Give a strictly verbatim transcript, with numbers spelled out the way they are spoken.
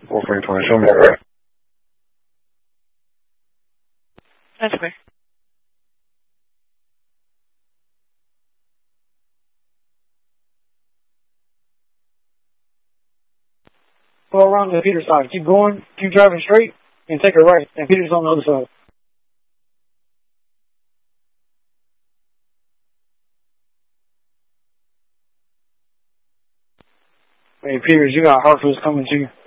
four four twenty, show me that right. That's okay. Go around to the Peters side. Keep going, keep driving straight, and take a right. And Peters on the other side. Hey, Peters, you got Hartford's coming to you.